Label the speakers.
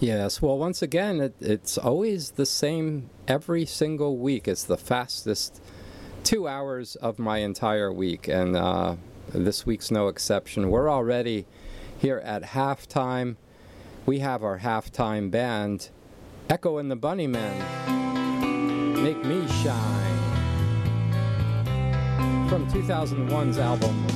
Speaker 1: Yes, well, once again, it's always the same every single week. It's the fastest 2 hours of my entire week, and this week's no exception. We're already here at halftime. We have our halftime band, Echo and the Bunnymen, Make Me Shine, from 2001's album